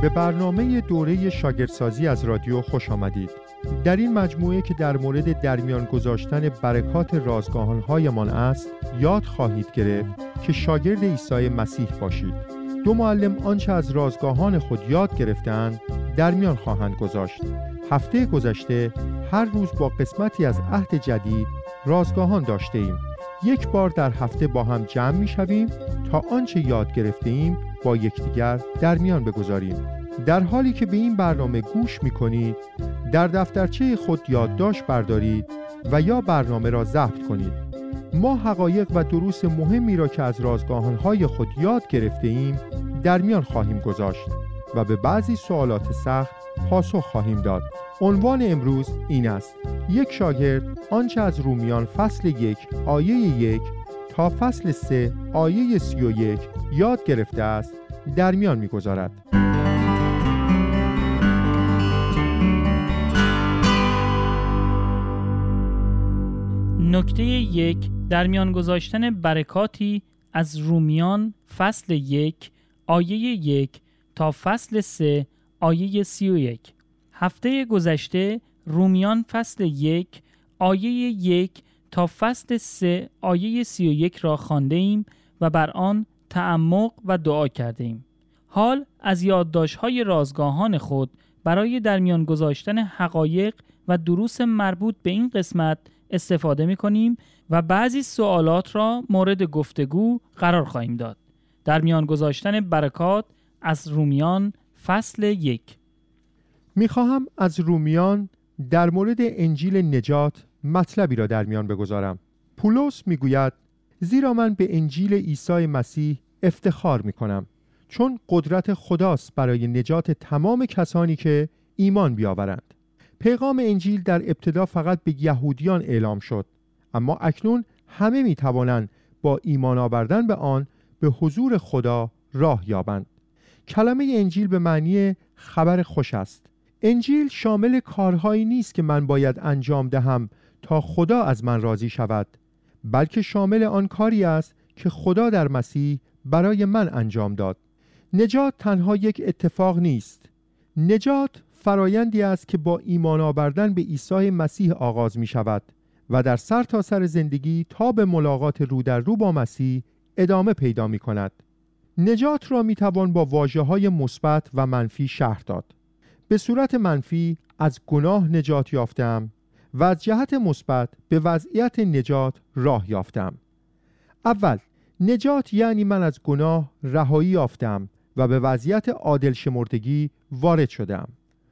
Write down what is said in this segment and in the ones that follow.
به برنامه دوره شاگردسازی از رادیو خوش آمدید. در این مجموعه که در مورد درمیان گذاشتن برکات رازگاهان‌هایمان است، یاد خواهید گرفت که شاگرد عیسی مسیح باشید. دو معلم آنچه از رازگاهان خود یاد گرفتند درمیان خواهند گذاشت. هفته گذشته هر روز با قسمتی از عهد جدید رازگاهان داشته ایم. یک بار در هفته با هم جمع می شویم تا آنچه یاد گرفته ایم با یکدیگر در میان بگذاریم. در حالی که به این برنامه گوش می کنید، در دفترچه خود یادداشت بردارید و یا برنامه را ضبط کنید. ما حقایق و دروس مهمی را که از رازگاهان‌های خود یاد گرفته ایم در میان خواهیم گذاشت و به بعضی سوالات سخت پاسخ خواهیم داد. عنوان امروز این است: یک شاگرد آنچه از رومیان فصل 1 آیه 1 تا فصل 3 آیه 31 یاد گرفته است در میان می‌گذارد. نکته 1: در میان گذاشتن برکاتی از رومیان فصل 1 آیه 1 تا فصل 3 آیه 31. هفته گذشته رومیان فصل 1 آیه 1 تا فصل 3 آیه 31 را خوانده ایم و بر آن تعمق و دعا کرده ایم. حال از یادداشت‌های رازگاهان خود برای در میان گذاشتن حقایق و دروس مربوط به این قسمت استفاده می‌کنیم و بعضی سوالات را مورد گفتگو قرار خواهیم داد. در میان گذاشتن برکات از رومیان فصل 1. می‌خواهم از رومیان در مورد انجیل نجات مطلبی را در میان بگذارم. پولس می‌گوید: زیرا من به انجیل عیسی مسیح افتخار می‌کنم، چون قدرت خداست برای نجات تمام کسانی که ایمان بیاورند. پیغام انجیل در ابتدا فقط به یهودیان اعلام شد، اما اکنون همه می‌توانند با ایمان آوردن به آن به حضور خدا راه یابند. کلمه انجیل به معنی خبر خوش است. انجیل شامل کارهایی نیست که من باید انجام دهم تا خدا از من راضی شود، بلکه شامل آن کاری است که خدا در مسیح برای من انجام داد. نجات تنها یک اتفاق نیست. نجات فرایندی است که با ایمان آوردن به عیسی مسیح آغاز می شود و در سرتاسر زندگی تا به ملاقات رو در رو با مسیح ادامه پیدا می کند. نجات را می توان با واژه‌های مثبت و منفی شرح داد. به صورت منفی از گناه نجات یافتم و از جهت مثبت به وضعیت نجات راه یافتم. اول، نجات یعنی من از گناه رهایی یافتم و به وضعیت عادل شمردگی وارد شدم.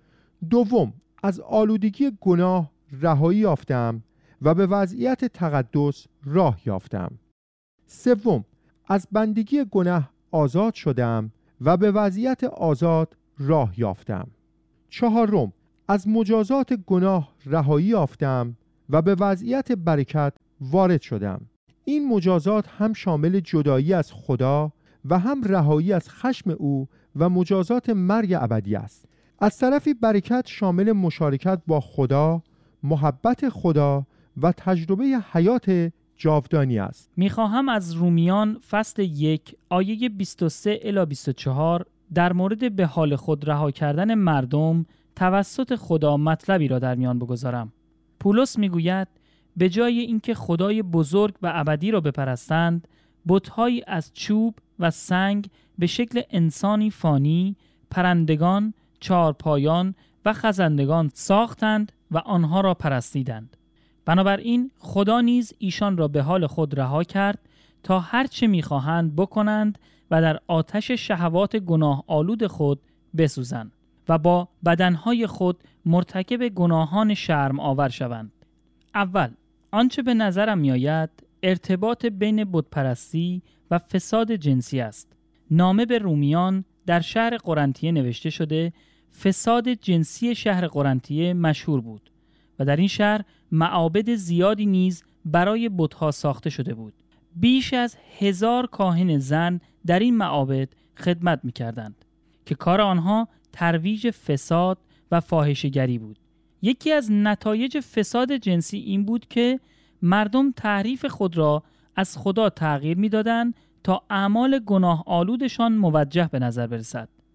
دوم، از آلودگی گناه رهایی یافتم و به وضعیت تقدس راه یافتم. سوم، از بندگی گناه آزاد شدم و به وضعیت آزاد راه یافتم. چهارم، از مجازات گناه رهایی یافتم و به وضعیت برکت وارد شدم. این مجازات هم شامل جدایی از خدا و هم رهایی از خشم او و مجازات مرگ ابدی است. از طرفی برکت شامل مشارکت با خدا، محبت خدا و تجربه حیات جاودانی است. میخواهم از رومیان فصل 1 آیه 23 الی 24 در مورد به حال خود رها کردن مردم توسط خدا مطلبی را در میان بگذارم. پولس میگوید: به جای اینکه خدای بزرگ و ابدی را بپرستند، بت‌هایی از چوب و سنگ به شکل انسانی فانی، پرندگان، چهارپایان و خزندگان ساختند و آنها را پرستیدند. بنابراین خدا نیز ایشان را به حال خود رها کرد تا هر چه می‌خواهند بکنند و در آتش شهوات گناه آلود خود بسوزند و با بدنهای خود مرتکب گناهان شرم آور شوند. اول، آنچه به نظرم میآید ارتباط بین بتپرستی و فساد جنسی است. نامه به رومیان در شهر قرنطیه نوشته شده. فساد جنسی شهر قرنطیه مشهور بود و در این شهر معابد زیادی نیز برای بت‌ها ساخته شده بود. بیش از 1000 کاهن زن در این معابد خدمت می‌کردند که کار آنها ترویج فساد و فاحشه‌گری بود. یکی از نتایج فساد جنسی این بود که مردم تعریف خود را از خدا تغییر می‌دادند تا اعمال گناه آلودشان موجه به نظر برسد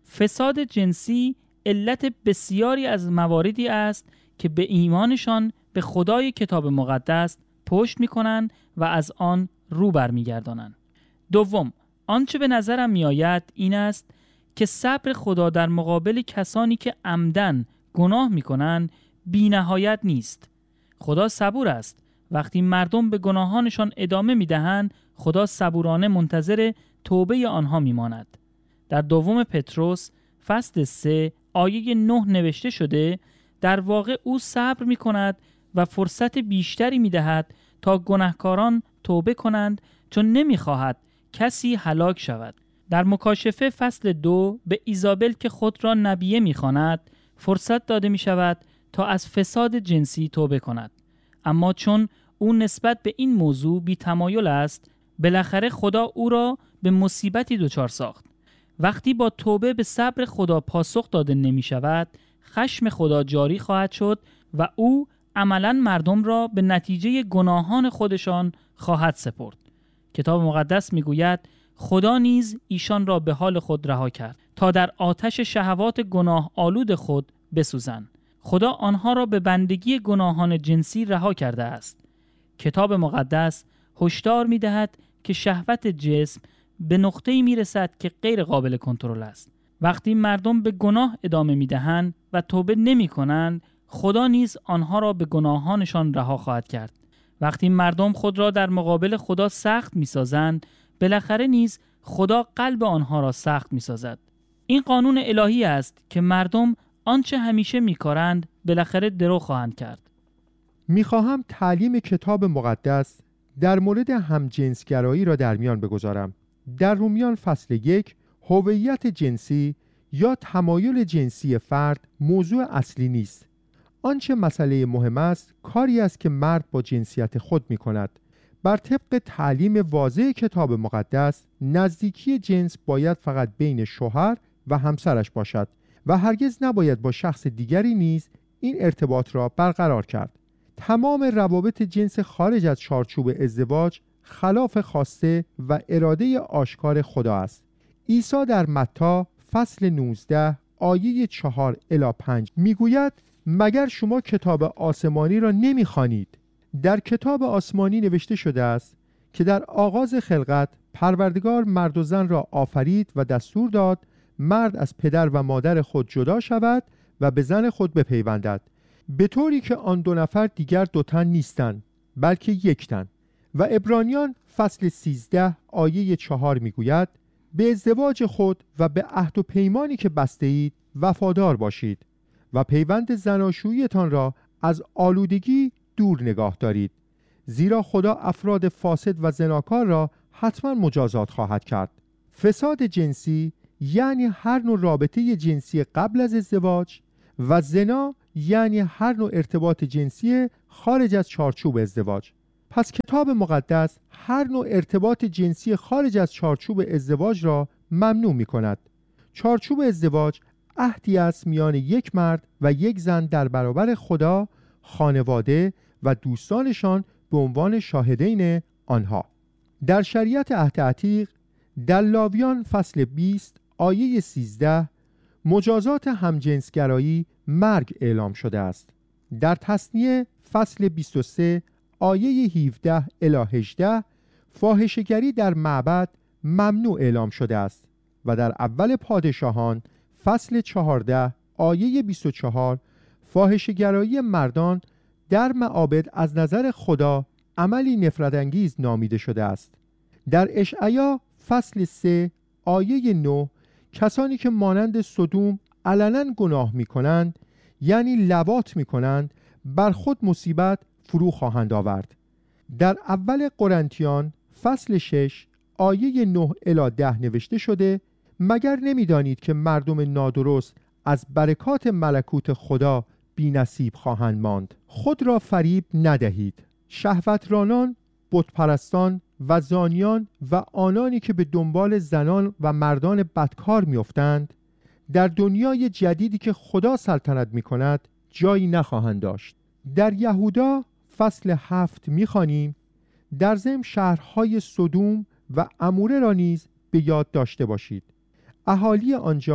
فساد جنسی علت بسیاری از مواردی است که به ایمانشان به خدای کتاب مقدس پشت می‌کنند و از آن رو برمیگردانند. دوم، آنچه به نظرم میآید این است که صبر خدا در مقابل کسانی که عمدن گناه می‌کنند بی‌نهایت نیست. خدا صبور است. وقتی مردم به گناهانشان ادامه می‌دهند، خدا صبورانه منتظر توبه آنها می‌ماند. در دوم پتروس فصل 3 آیه 9 نوشته شده: در واقع او صبر می‌کند و فرصت بیشتری می‌دهد تا گناهکاران توبه کنند، چون نمی‌خواهد کسی هلاک شود. در مکاشفه فصل 2 به ایزابل که خود را نبیه می‌خواند فرصت داده می‌شود تا از فساد جنسی توبه کند، اما چون او نسبت به این موضوع بی‌تمایل است، بالاخره خدا او را به مصیبتی دچار ساخت. وقتی با توبه به صبر خدا پاسخ داده نمی‌شود، خشم خدا جاری خواهد شد و او عملاً مردم را به نتیجه گناهان خودشان خواهد سپرد. کتاب مقدس میگوید خدا نیز ایشان را به حال خود رها کرد تا در آتش شهوات گناه آلود خود بسوزند. خدا آنها را به بندگی گناهان جنسی رها کرده است. کتاب مقدس هشدار می‌دهد که شهوت جسم به نقطه‌ای می‌رسد که غیر قابل کنترل است. وقتی مردم به گناه ادامه می‌دهند و توبه نمی‌کنند، خدا نیز آنها را به گناهانشان رها خواهد کرد. وقتی مردم خود را در مقابل خدا سخت می‌سازند، بالاخره نیز خدا قلب آنها را سخت می‌سازد. این قانون الهی است که مردم آنچه همیشه می‌کارند بالاخره درو خواهند کرد. می‌خواهم تعلیم کتاب مقدس در مورد همجنسگرایی را در میان بگذارم. در رومیان فصل 1 هویت جنسی یا تمایل جنسی فرد موضوع اصلی نیست. آنچه مسئله مهم است کاری است که مرد با جنسیت خود می کند. بر طبق تعلیم واضح کتاب مقدس نزدیکی جنس باید فقط بین شوهر و همسرش باشد و هرگز نباید با شخص دیگری نیز این ارتباط را برقرار کرد. تمام روابط جنس خارج از چارچوب ازدواج خلاف خواسته و اراده آشکار خدا است. عیسی در متی فصل 19 آیه 4 الی 5 میگوید مگر شما کتاب آسمانی را نمیخوانید؟ در کتاب آسمانی نوشته شده است که در آغاز خلقت پروردگار مرد و زن را آفرید و دستور داد مرد از پدر و مادر خود جدا شود و به زن خود بپیوندد، به طوری که آن دو نفر دیگر دو تن نیستند بلکه یک تن. و عبرانیان فصل 13 آیه 4 میگوید به ازدواج خود و به عهد و پیمانی که بسته اید وفادار باشید و پیوند زناشوییتان را از آلودگی دور نگاه دارید، زیرا خدا افراد فاسد و زناکار را حتما مجازات خواهد کرد. فساد جنسی یعنی هر نوع رابطه جنسی قبل از ازدواج و زنا یعنی هر نوع ارتباط جنسی خارج از چارچوب ازدواج. پس کتاب مقدس هر نوع ارتباط جنسی خارج از چارچوب ازدواج را ممنوع می کند. چارچوب ازدواج عهدی است میان یک مرد و یک زن در برابر خدا، خانواده و دوستانشان به عنوان شاهدین آنها. در شریعت عهد عتیق در لاویان فصل 20 آیه 13 مجازات همجنسگرایی مرگ اعلام شده است. در تثنیه فصل 23 آیه 17 الی 18 فاحشه‌گری در معبد ممنوع اعلام شده است و در اول پادشاهان فصل 14 آیه 24 فاحشه‌گرایی مردان در معابد از نظر خدا عملی نفرت انگیز نامیده شده است. در اشعیا فصل 3 آیه 9 کسانی که مانند سدوم علنا گناه می کنند، یعنی لواط می کنند، بر خود مصیبت فرو خواهند آورد. در اول قرنتیان فصل 6 آیه 9 الی 10 نوشته شده مگر نمی‌دانید که مردم نادرست از برکات ملکوت خدا بی نصیب خواهند ماند؟ خود را فریب ندهید. شهوترانان، بتپرستان و زانیان و آنانی که به دنبال زنان و مردان بدکار می‌افتند در دنیای جدیدی که خدا سلطنت می‌کند جایی نخواهند داشت. در یهودا فصل 7 می‌خوانیم در ضمن شهرهای سدوم و عموره را نیز به یاد داشته باشید. اهالی آنجا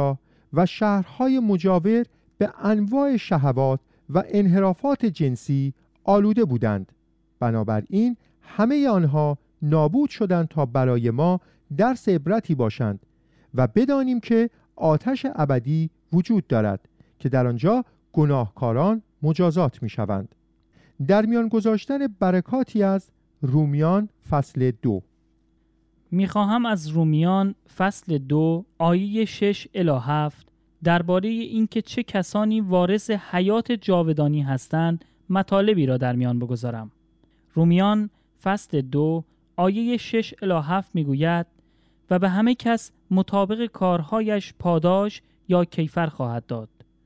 و شهرهای مجاور به انواع شهوات و انحرافات جنسی آلوده بودند. بنابراین همه آنها نابود شدند تا برای ما درس عبرتی باشند و بدانیم که آتش ابدی وجود دارد که در آنجا گناهکاران مجازات می شوند. در میان گذاشتن برکاتی از رومیان فصل 2. میخواهم از رومیان فصل 2 آیه 6 الی 7 درباره اینکه چه کسانی وارث حیات جاودانی هستند مطالبی را در میان بگذارم. رومیان فصل 2 آیه 6 الی 7 میگوید و به همه کس مطابق کارهایش پاداش یا کیفر خواهد داد.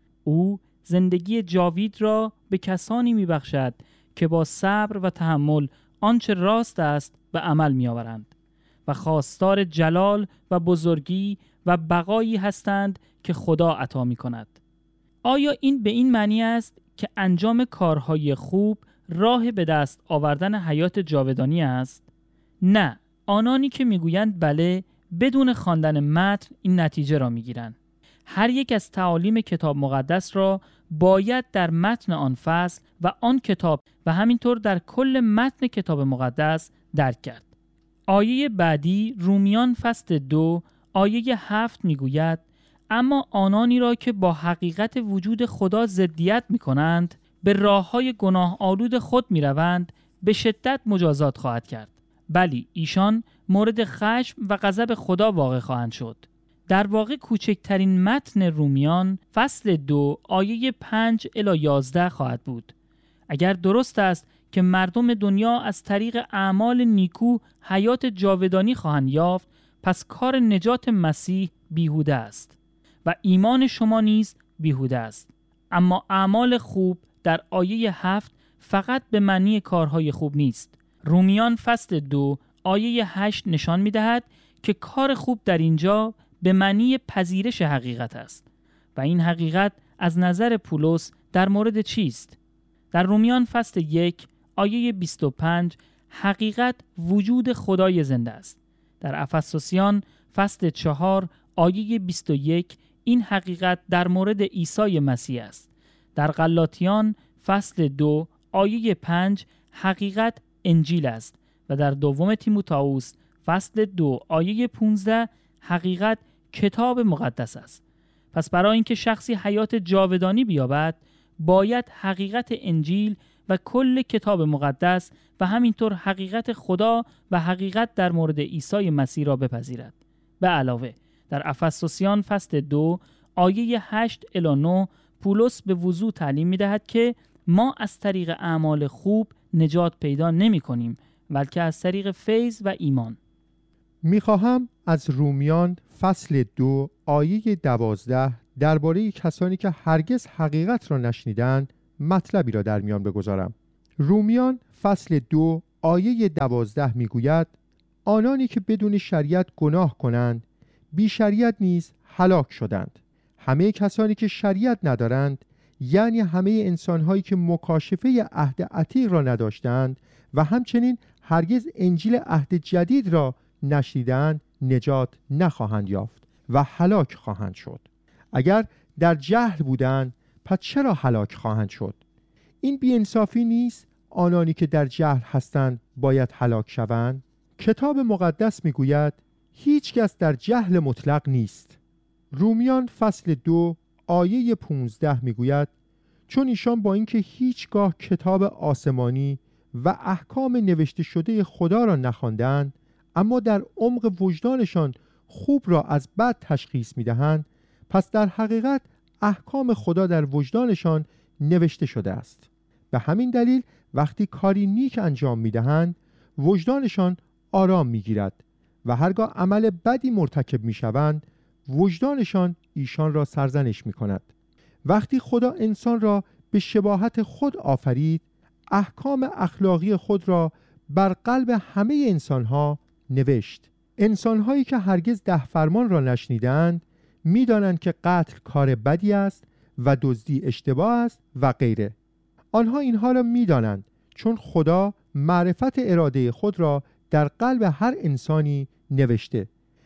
او زندگی جاوید را به کسانی میبخشد که با صبر و تحمل آنچه راست است به عمل میآورند و خواستار جلال و بزرگی و بقایی هستند که خدا عطا می کند. آیا این به این معنی است که انجام کارهای خوب راه به دست آوردن حیات جاودانی است؟ نه، آنانی که میگویند بله بدون خواندن متن این نتیجه را میگیرند. هر یک از تعالیم کتاب مقدس را باید در متن آن فصل و آن کتاب و همینطور در کل متن کتاب مقدس درک کرد. آیه بعدی رومیان فصل 2 آیه 7 میگوید اما آنانی را که با حقیقت وجود خدا ضدیت میکنند به راههای گناه آلود خود میروند به شدت مجازات خواهد کرد. بلی ایشان مورد خشم و غضب خدا واقع خواهند شد. در واقع کوچکترین متن رومیان فصل 2 آیه 5 الی 11 خواهد بود. اگر درست است که مردم دنیا از طریق اعمال نیکو حیات جاودانی خواهند یافت، پس کار نجات مسیح بیهوده است و ایمان شما نیز بیهوده است. اما اعمال خوب در آیه 7 فقط به معنی کارهای خوب نیست. رومیان فصل 2 آیه 8 نشان می‌دهد که کار خوب در اینجا به معنی پذیرش حقیقت است و این حقیقت از نظر پولس در مورد چیست؟ در رومیان فصل 1 آیه 25 حقیقت وجود خدای زنده است. در افسوسیان فصل 4 آیه 21 این حقیقت در مورد عیسی مسیح است. در غلاطیان فصل 2 آیه 5 حقیقت انجیل است و در دوم تیموتائوس فصل 2 آیه 15 حقیقت کتاب مقدس است. پس برای اینکه شخصی حیات جاودانی بیابد باید حقیقت انجیل و کل کتاب مقدس و همینطور حقیقت خدا و حقیقت در مورد عیسی مسیح را بپذیرد. به علاوه در افسوسیان فصل 2 آیه 8 الی 9 پولس به وضوح تعلیم می‌دهد که ما از طریق اعمال خوب نجات پیدا نمی‌کنیم بلکه از طریق فیض و ایمان. میخواهم از رومیان فصل 2 آیه 12 درباره کسانی که هرگز حقیقت را نشنیدند مطلبی را در میان بگذارم. رومیان فصل 2 آیه 12 میگوید آنانی که بدون شریعت گناه کنند بی شریعت نیز هلاک شدند. همه کسانی که شریعت ندارند، یعنی همه انسانهایی که مکاشفه عهد عتیق را نداشتند و همچنین هرگز انجیل عهد جدید را نشنیدند، نجات نخواهند یافت و هلاک خواهند شد. اگر در جهل بودند پس چرا هلاک خواهند شد؟ این بی‌انصافی نیست آنانی که در جهل هستند باید هلاک شوند؟ کتاب مقدس میگوید هیچ کس در جهل مطلق نیست. رومیان فصل 2 آیه 15 میگوید چون ایشان با اینکه هیچگاه کتاب آسمانی و احکام نوشته شده خدا را نخواندند، اما در عمق وجدانشان خوب را از بد تشخیص میدهند، پس در حقیقت احکام خدا در وجدانشان نوشته شده است. به همین دلیل وقتی کاری نیک انجام میدهند وجدانشان آرام میگیرد و هرگاه عمل بدی مرتکب میشوند وجدانشان ایشان را سرزنش میکند. وقتی خدا انسان را به شباهت خود آفرید، احکام اخلاقی خود را بر قلب همه انسانها نوشت. انسانهایی که هرگز 10 فرمان را نشنیدند میدانند که قتل کار بدی است و دزدی اشتباه است و غیره. آنها اینها را میدانند چون خدا معرفت اراده خود را در قلب هر انسانی نوشته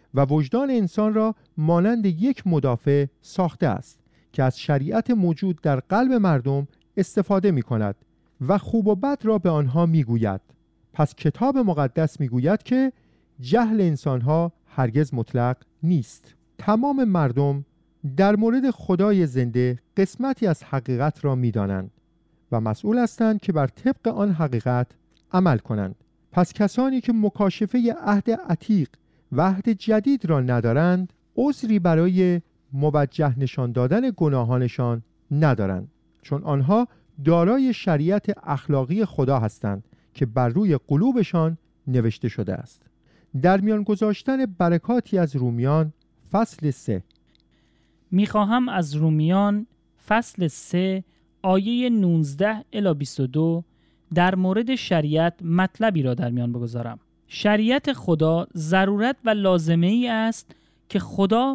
و وجدان انسان را مانند یک مدافع ساخته است که از شریعت موجود در قلب مردم استفاده می کند و خوب و بد را به آنها می گوید. پس کتاب مقدس می گوید که جهل انسانها هرگز مطلق نیست. تمام مردم در مورد خدای زنده قسمتی از حقیقت را می دانند و مسئول هستند که بر طبق آن حقیقت عمل کنند. پس کسانی که مکاشفه عهد عتیق و عهد جدید را ندارند عذری برای موجه نشان دادن گناهانشان ندارند، چون آنها دارای شریعت اخلاقی خدا هستند که بر روی قلوبشان نوشته شده است. در میان گذاشتن برکاتی از رومیان فصل 3. میخواهم از رومیان فصل 3 آیه 19 الی 22 در مورد شریعت مطلبی را در میان بگذارم. شریعت خدا ضرورت و لازمه ای است که خدا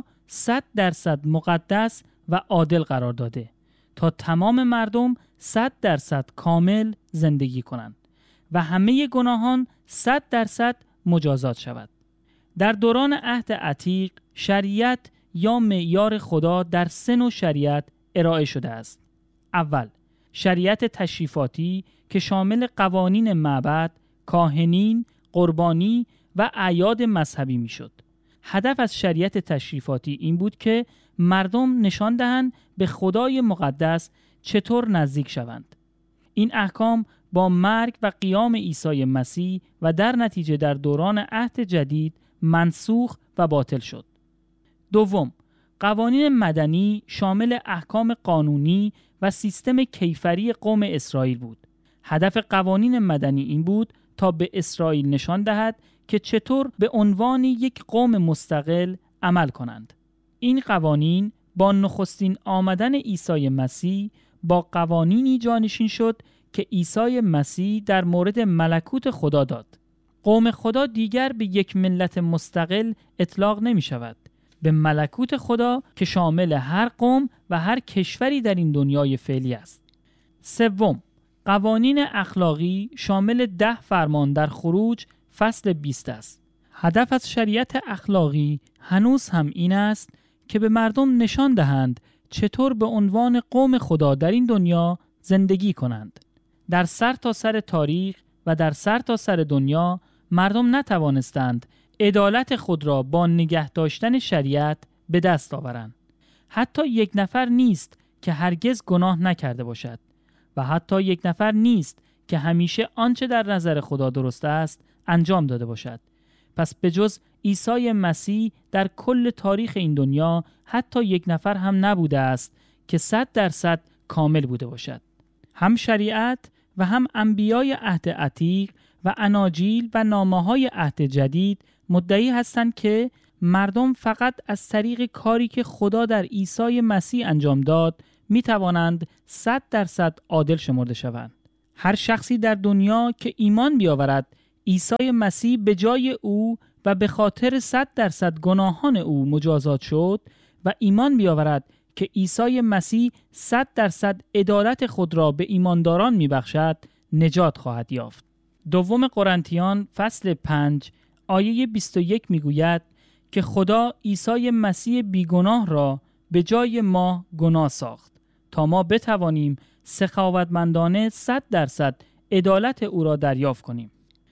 100% مقدس و عادل قرار داده تا تمام مردم 100% کامل زندگی کنند و همه گناهان 100% مجازات شود. در دوران عهد عتیق شریعت یا معیار خدا در 3 نوع شریعت ارائه شده است. اول، شریعت تشریفاتی که شامل قوانین معبد، کاهنین، قربانی و اعیاد مذهبی میشد. هدف از شریعت تشریفاتی این بود که مردم نشان دهند به خدای مقدس چطور نزدیک شوند. این احکام با مرگ و قیام عیسی مسیح و در نتیجه در دوران عهد جدید منسوخ و باطل شد. دوم، قوانین مدنی شامل احکام قانونی و سیستم کیفری قوم اسرائیل بود. هدف قوانین مدنی این بود تا به اسرائیل نشان دهد که چطور به عنوان یک قوم مستقل عمل کنند. این قوانین با نخستین آمدن عیسی مسیح با قوانینی جانشین شد که عیسی مسیح در مورد ملکوت خدا داد. قوم خدا دیگر به یک ملت مستقل اطلاق نمی شود، به ملکوت خدا که شامل هر قوم و هر کشوری در این دنیای فعلی است. سوم، قوانین اخلاقی شامل 10 فرمان در خروج فصل 20 است. هدف از شریعت اخلاقی هنوز هم این است که به مردم نشان دهند چطور به عنوان قوم خدا در این دنیا زندگی کنند. در سرتاسر تاریخ و در سرتاسر دنیا مردم نتوانستند عدالت خود را با نگه داشتن شریعت به دست آورند. حتی یک نفر نیست که هرگز گناه نکرده باشد و حتی یک نفر نیست که همیشه آنچه در نظر خدا درست است انجام داده باشد. پس به جز عیسی مسیح در کل تاریخ این دنیا حتی یک نفر هم نبوده است که 100% کامل بوده باشد. هم شریعت و هم انبیای عهد عتیق و اناجیل و نامه‌های عهد جدید مدعی هستند که مردم فقط از طریق کاری که خدا در عیسی مسیح انجام داد می توانند 100% عادل شمرده شوند. هر شخصی در دنیا که ایمان بیاورد عیسی مسیح به جای او و به خاطر 100% گناهان او مجازات شد و ایمان بیاورد که عیسی مسیح 100% عدالت خود را به ایمانداران میبخشد نجات خواهد یافت. دوم قرنتیان فصل 5 آیه 21 میگوید که خدا عیسی مسیح بیگناه را به جای ما گناه ساخت تا ما بتوانیم سخاوتمندانه 100% عدالت او را دریافت کنیم.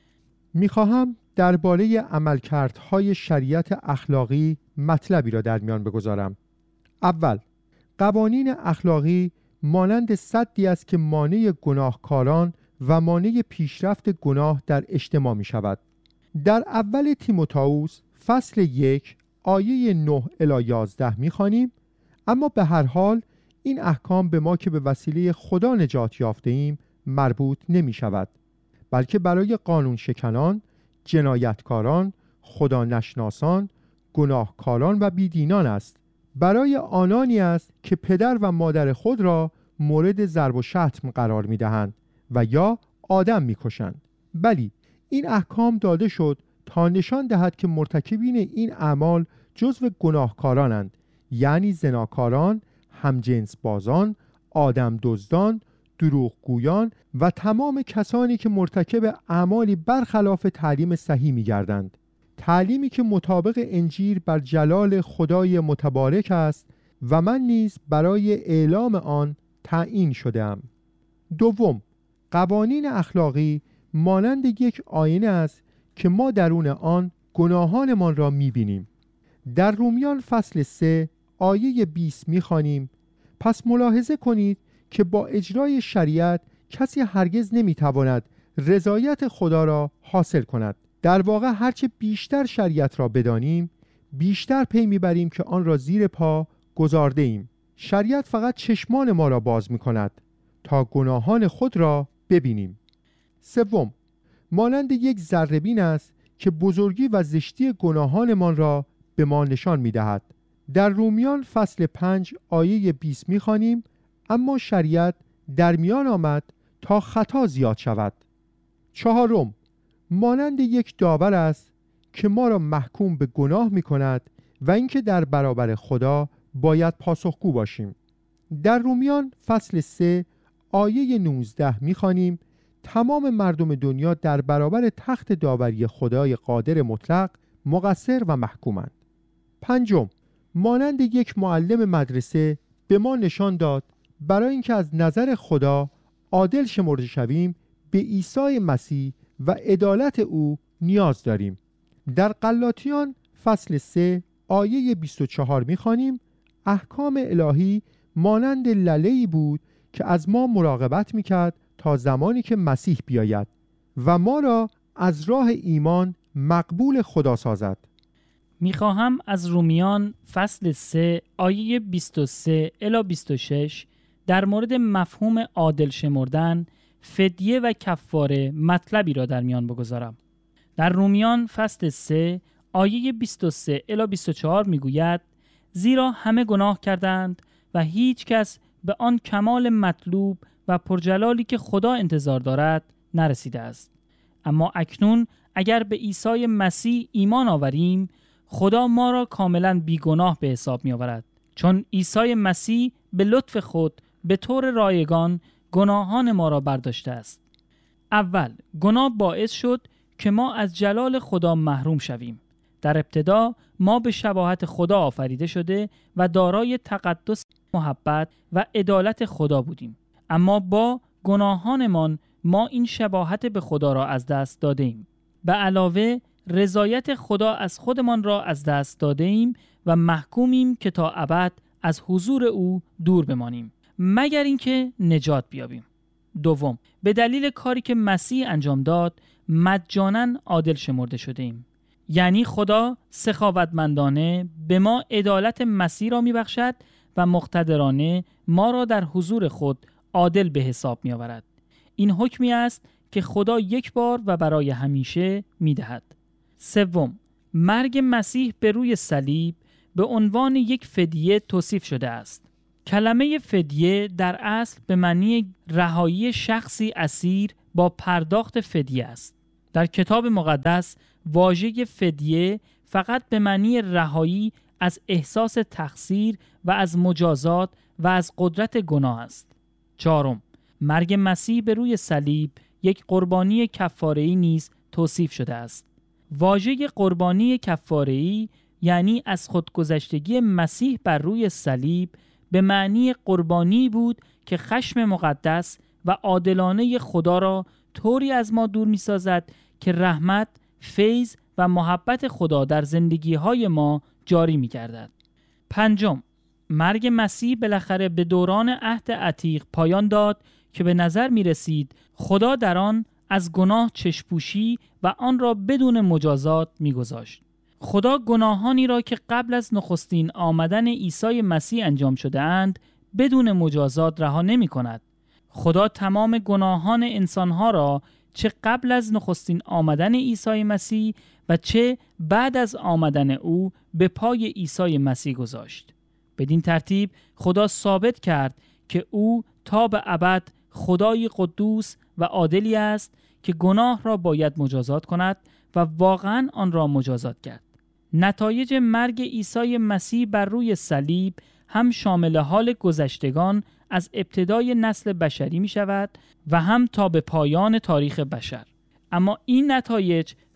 میخواهم درباره عملکردهای شریعت اخلاقی مطلبی را در میان بگذارم. اول، قوانین اخلاقی مانند سدی است که مانع گناهکاران و مانع پیشرفت گناه در اجتماع می شود. در اول تیموتائوس فصل 1 آیه 9 الی 11 می خوانیم: اما به هر حال این احکام به ما که به وسیله خدا نجات یافته ایم مربوط نمی شود، بلکه برای قانون شکنان، جنایتکاران، خدا نشناسان، گناهکاران و بیدینان است، برای آنانی است که پدر و مادر خود را مورد ضرب و شتم قرار می دهند و یا آدم می کشند. بلی این احکام داده شد تا نشان دهد که مرتکبین این اعمال جزو گناهکارانند، یعنی زناکاران، همجنس بازان، آدم دزدان، دروغگویان و تمام کسانی که مرتکب اعمالی برخلاف تعلیم صحیح می گردند. تعلیمی که مطابق انجیل بر جلال خدای متبارک است و من نیز برای اعلام آن تعیین شده‌ام. دوم، قوانین اخلاقی مانند یک آینه است که ما درون آن گناهانمان را می‌بینیم. در رومیان فصل 3 آیه 20 می‌خوانیم: پس ملاحظه کنید که با اجرای شریعت کسی هرگز نمی‌تواند رضایت خدا را حاصل کند. در واقع هرچه بیشتر شریعت را بدانیم، بیشتر پی می‌بریم که آن را زیر پا گذارده ایم. شریعت فقط چشمان ما را باز می‌کند تا گناهان خود را ببینیم. سوم، مانند یک ذره‌بین است که بزرگی و زشتی گناهانمان را به ما نشان می‌دهد. در رومیان فصل 5 آیه 20 می‌خوانیم: اما شریعت در میان آمد تا خطا زیاد شود. چهارم، مانند یک داور است که ما را محکوم به گناه می‌کند و اینکه در برابر خدا باید پاسخگو باشیم. در رومیان فصل 3 آیه 19 می‌خوانیم: تمام مردم دنیا در برابر تخت داوری خدای قادر مطلق مقصر و محکومند. پنجم، مانند یک معلم مدرسه به ما نشان داد برای اینکه از نظر خدا عادل شمرده شویم به عیسی مسیح و عدالت او نیاز داریم. در غلاطیان فصل 3 آیه 24 می‌خوانیم: احکام الهی مانند لله‌ای بود که از ما مراقبت می‌کرد تا زمانی که مسیح بیاید و ما را از راه ایمان مقبول خدا سازد. میخواهم از رومیان فصل 3 آیه 23 الی 26 در مورد مفهوم عادل شمردن، فدیه و کفاره مطلبی را در میان بگذارم. در رومیان فصل 3 آیه 23 الی 24 میگوید: زیرا همه گناه کردند و هیچ کس به آن کمال مطلوب و پرجلالی که خدا انتظار دارد نرسیده است. اما اکنون اگر به عیسی مسیح ایمان آوریم، خدا ما را کاملا بیگناه به حساب می آورد، چون عیسی مسیح به لطف خود به طور رایگان گناهان ما را برداشته است. اول، گناه باعث شد که ما از جلال خدا محروم شویم. در ابتدا ما به شباهت خدا آفریده شده و دارای تقدس، محبت و عدالت خدا بودیم. اما با گناهانمان ما این شباهت به خدا را از دست داده ایم. به علاوه رضایت خدا از خودمان را از دست داده ایم و محکومیم که تا ابد از حضور او دور بمانیم مگر اینکه نجات بیابیم. دوم، به دلیل کاری که مسیح انجام داد مجانا عادل شمرده شده ایم. یعنی خدا سخاوتمندانه به ما عدالت مسیح را میبخشد و مقتدرانه ما را در حضور خود عادل به حساب می آورد. این حکمی است که خدا یک بار و برای همیشه می دهد. سوم، مرگ مسیح به روی صلیب به عنوان یک فدیه توصیف شده است. کلمه فدیه در اصل به معنی رهایی شخصی اسیر با پرداخت فدیه است. در کتاب مقدس واژه فدیه فقط به معنی رهایی از احساس تقصیر و از مجازات و از قدرت گناه است. چهارم، مرگ مسیح به روی صلیب یک قربانی کفاره‌ای نیز توصیف شده است. واژه قربانی کفاره‌ای یعنی از خودگذشتگی مسیح بر روی صلیب به معنی قربانی بود که خشم مقدس و عادلانه خدا را طوری از ما دور می‌سازد که رحمت، فیض و محبت خدا در زندگی‌های ما جاری می‌گردد. پنجم، مرگ مسیح بالاخره به دوران عهد عتیق پایان داد که به نظر می رسید خدا در آن از گناه چشپوشی و آن را بدون مجازات می گذاشت. خدا گناهانی را که قبل از نخستین آمدن عیسی مسیح انجام شده اند بدون مجازات رها نمی کند. خدا تمام گناهان انسانها را چه قبل از نخستین آمدن عیسی مسیح و چه بعد از آمدن او به پای عیسی مسیح گذاشت. بدین ترتیب خدا ثابت کرد که او تا به ابد خدای قدوس و عادلی است که گناه را باید مجازات کند و واقعا آن را مجازات کرد. نتایج مرگ عیسی مسیح بر روی صلیب هم شامل حال گذشتگان از ابتدای نسل بشری می شود و هم تا به پایان تاریخ بشر. اما این نتایج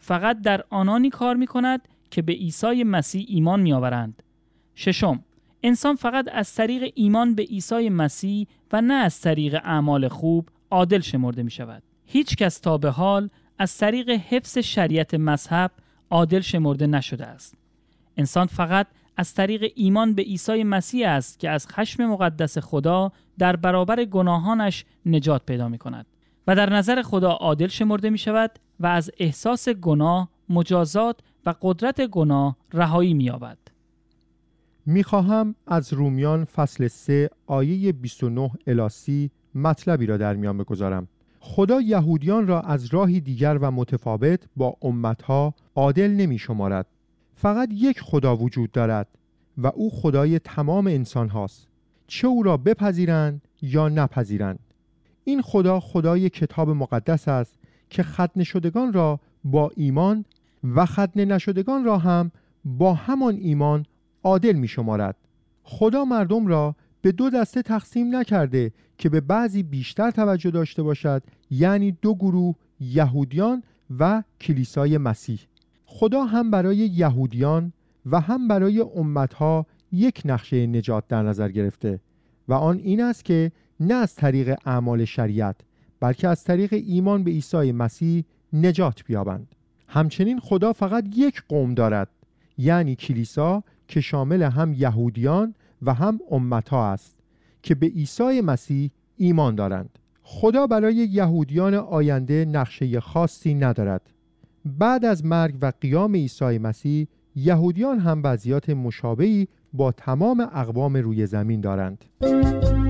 فقط در آنانی کار می‌کند که به عیسی مسیح ایمان می‌آورند. ششم، انسان فقط از طریق ایمان به عیسی مسیح و نه از طریق اعمال خوب عادل شمرده می‌شود. هیچ کس تا به حال از طریق حفظ شریعت مذهب عادل شمرده نشده است. انسان فقط از طریق ایمان به عیسی مسیح است که از خشم مقدس خدا در برابر گناهانش نجات پیدا می‌کند و در نظر خدا عادل شمرده می‌شود و از احساس گناه، مجازات و قدرت گناه رهایی می‌یابد. می‌خواهم از رومیان فصل 3 آیه 29 الی 30 مطلبی را در میان بگذارم. خدا یهودیان را از راهی دیگر و متفاوت با امتها عادل نمی شمارد. فقط یک خدا وجود دارد و او خدای تمام انسان هاست، چه او را بپذیرند یا نپذیرند. این خدا خدای کتاب مقدس است که ختنه شدگان را با ایمان و ختنه نشدگان را هم با همان ایمان عادل می شمارد. خدا مردم را به دو دسته تقسیم نکرده که به بعضی بیشتر توجه داشته باشد، یعنی دو گروه، یهودیان و کلیسای مسیح. خدا هم برای یهودیان و هم برای امتها یک نقشه نجات در نظر گرفته و آن این است که نه از طریق اعمال شریعت بلکه از طریق ایمان به عیسی مسیح نجات بیابند. همچنین خدا فقط یک قوم دارد، یعنی کلیسا که شامل هم یهودیان و هم امتها است که به عیسی مسیح ایمان دارند. خدا برای یهودیان آینده نقشه خاصی ندارد. بعد از مرگ و قیام عیسی مسیح، یهودیان هم وضعیت مشابهی با تمام اقوام روی زمین دارند.